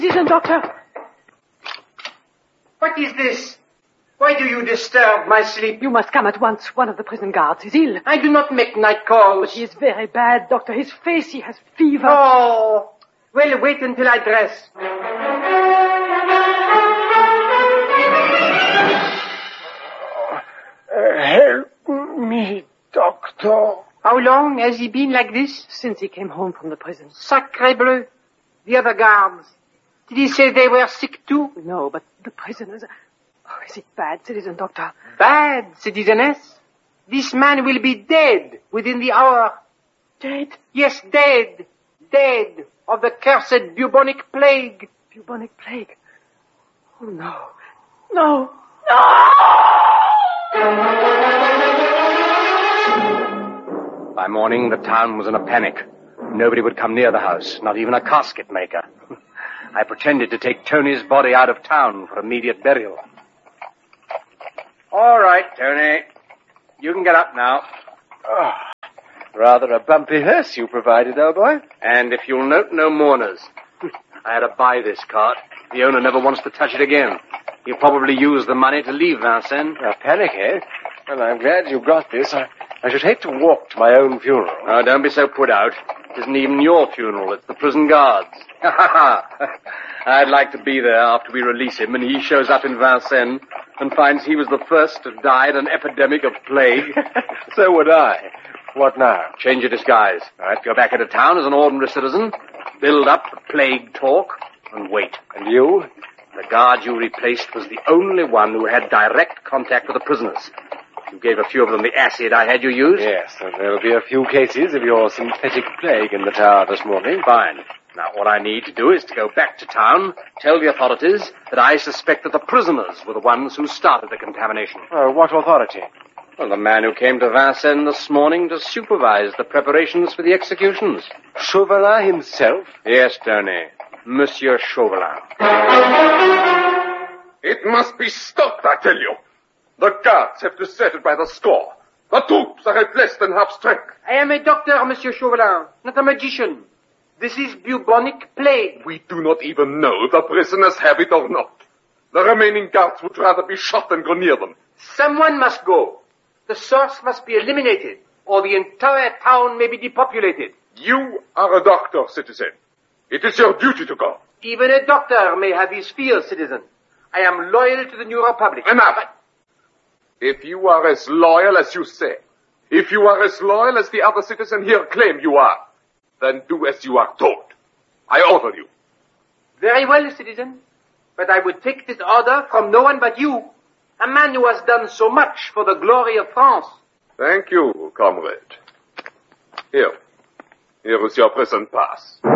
Citizen doctor. What is this? Why do you disturb my sleep? You must come at once. One of the prison guards is ill. I do not make night calls. But he is very bad, doctor. His face, he has fever. Oh, well, wait until I dress. Help me, doctor. How long has he been like this? Since he came home from the prison. Sacre bleu. The other guards. Did he say they were sick too? No, but the prisoners... Oh, is it bad, citizen doctor? Bad, citizeness. This man will be dead within the hour. Dead? Yes, dead. Dead of the cursed bubonic plague. Bubonic plague? Oh, no. No. No! By morning, the town was in a panic. Nobody would come near the house, not even a casket maker. I pretended to take Tony's body out of town for immediate burial. All right, Tony. You can get up now. Oh, rather a bumpy hearse you provided, old boy. And if you'll note, no mourners. I had to buy this cart. The owner never wants to touch it again. He'll probably use the money to leave Vincennes. A panic, eh? Well, I'm glad you got this. I should hate to walk to my own funeral. Oh, don't be so put out. It isn't even your funeral. It's the prison guard's. I'd like to be there after we release him and he shows up in Vincennes and finds he was the first to die in an epidemic of plague. So would I. What now? Change your disguise. All right, go back into town as an ordinary citizen, build up the plague talk, and wait. And you? The guard you replaced was the only one who had direct contact with the prisoners. You gave a few of them the acid I had you use? Yes, and there'll be a few cases of your synthetic plague in the tower this morning. Fine. Now, what I need to do is to go back to town, tell the authorities that I suspect that the prisoners were the ones who started the contamination. What authority? Well, the man who came to Vincennes this morning to supervise the preparations for the executions. Chauvelin himself? Yes, Tony. Monsieur Chauvelin. It must be stopped, I tell you. The guards have deserted by the score. The troops are at less than half strength. I am a doctor, Monsieur Chauvelin, not a magician. This is bubonic plague. We do not even know if the prisoners have it or not. The remaining guards would rather be shot than go near them. Someone must go. The source must be eliminated, or the entire town may be depopulated. You are a doctor, citizen. It is your duty to go. Even a doctor may have his fears, citizen. I am loyal to the New Republic. Enough! If you are as loyal as you say, if you are as loyal as the other citizens here claim you are, then do as you are told. I order you. Very well, citizen. But I would take this order from no one but you, a man who has done so much for the glory of France. Thank you, comrade. Here is your prison pass.